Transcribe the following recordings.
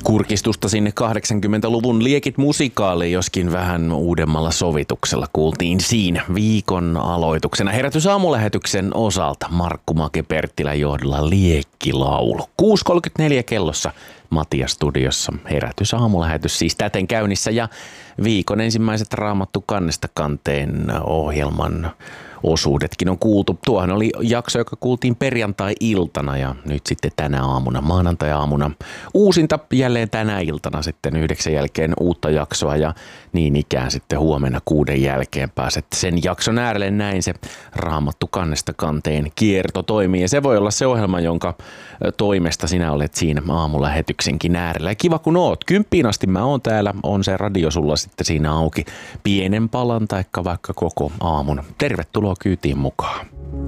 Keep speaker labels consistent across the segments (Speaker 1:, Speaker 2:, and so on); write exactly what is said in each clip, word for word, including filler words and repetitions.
Speaker 1: Kurkistusta sinne kahdeksankymmentäluvun Liekit musikaaliin, joskin vähän uudemmalla sovituksella kuultiin siinä viikon aloituksena. Herätys aamulähetyksen osalta Markku Make-Perttilän johdolla Liekkilaulu. kuusi kolmekymmentäneljä kellossa Matias studiossa. Herätys aamulähetys siis täten käynnissä ja viikon ensimmäiset Raamattu kannesta kanteen ohjelman osuudetkin on kuultu. Tuohan oli jakso, joka kuultiin perjantai-iltana ja nyt sitten tänä aamuna, maanantai-aamuna uusinta jälleen tänä iltana sitten yhdeksän jälkeen uutta jaksoa ja niin ikään sitten huomenna kuuden jälkeen pääset sen jakson äärelle. Näin se Raamattu kannesta kanteen kierto toimii ja se voi olla se ohjelma, jonka toimesta sinä olet siinä aamulähetyksenkin äärellä. Ja kiva kun oot. Kymppiin asti mä oon täällä, on se radio sulla sitten siinä auki pienen palan taikka vaikka koko aamun. Tervetuloa kyytiin mukaan.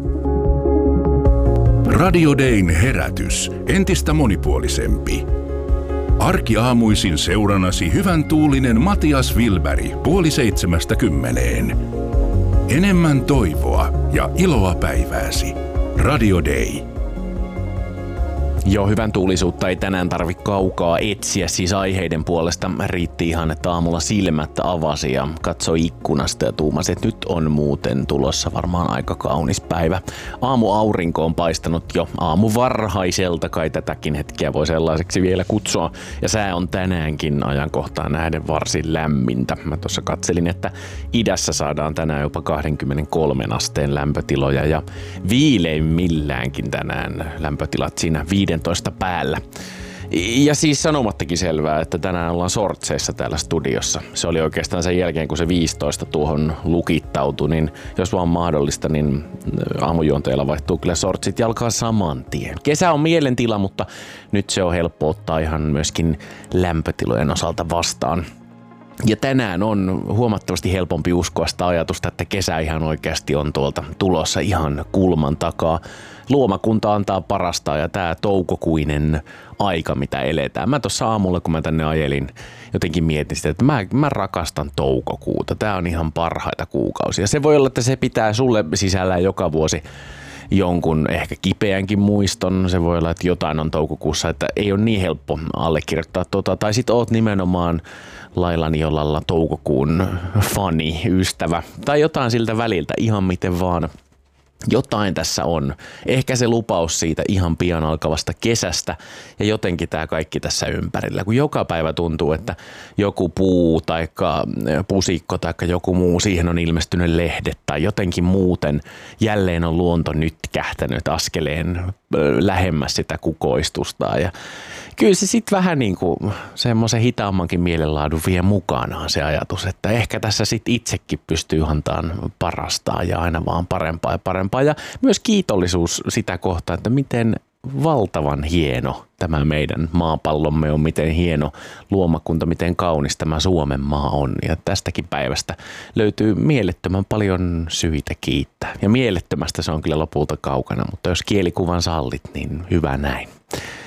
Speaker 2: Radio Dayn herätys. Entistä monipuolisempi. Arkiaamuisin seurannasi hyvän tuulinen Matias Wilberg puoli seitsemästä kymmeneen. Enemmän toivoa ja iloa päivääsi. Radio Day.
Speaker 1: Joo, hyvän tuulisuutta ei tänään tarvitse kaukaa etsiä, siis aiheiden puolesta riitti ihan, että aamulla silmät avasi ja katsoi ikkunasta ja tuumasi, että nyt on muuten tulossa varmaan aika kaunis päivä. Aamuaurinko on paistanut jo aamu varhaiselta, kai tätäkin hetkeä voi sellaiseksi vielä kutsua. Ja sää on tänäänkin ajankohtaan nähden varsin lämmintä. Mä tuossa katselin, että idässä saadaan tänään jopa kaksikymmentäkolme asteen lämpötiloja ja viileimmilläänkin tänään lämpötilat siinä viisitoista päällä. Ja siis sanomattakin selvää, että tänään ollaan sortseissa täällä studiossa. Se oli oikeastaan sen jälkeen, kun se viisitoista tuohon lukittautui, niin jos vaan mahdollista, niin aamujuonteella vaihtuu kyllä sortsit jalkaan saman tien. Kesä on mielentila, mutta nyt se on helppo ottaa ihan myöskin lämpötilojen osalta vastaan. Ja tänään on huomattavasti helpompi uskoa sitä ajatusta, että kesä ihan oikeasti on tuolta tulossa ihan kulman takaa. Luomakunta antaa parastaan ja tää toukokuinen aika, mitä eletään. Mä tuossa aamulla, kun mä tänne ajelin, jotenkin mietin sitä, että mä, mä rakastan toukokuuta. Tää on ihan parhaita kuukausia. Se voi olla, että se pitää sulle sisällään joka vuosi jonkun ehkä kipeänkin muiston. Se voi olla, että jotain on toukokuussa, että ei ole niin helppo allekirjoittaa tota. Tai sit oot nimenomaan laillani jollalla toukokuun fani, ystävä tai jotain siltä väliltä, ihan miten vaan. Jotain tässä on. Ehkä se lupaus siitä ihan pian alkavasta kesästä ja jotenkin tämä kaikki tässä ympärillä. Kun joka päivä tuntuu, että joku puu tai pusikko tai joku muu, siihen on ilmestynyt lehdet tai jotenkin muuten jälleen on luonto nyt kähtänyt askeleen lähemmäs sitä kukoistusta. Ja kyllä se sitten vähän niin kuin semmoisen hitaammankin mielenlaadun vie mukanaan se ajatus, että ehkä tässä sitten itsekin pystyy antaan parastaa ja aina vaan parempaa ja parempaa. Ja myös kiitollisuus sitä kohtaa, että miten valtavan hieno tämä meidän maapallomme on, miten hieno luomakunta, miten kaunis tämä Suomen maa on. Ja tästäkin päivästä löytyy mielettömän paljon syitä kiittää. Ja mielettömästä se on kyllä lopulta kaukana, mutta jos kielikuvan sallit, niin hyvä näin.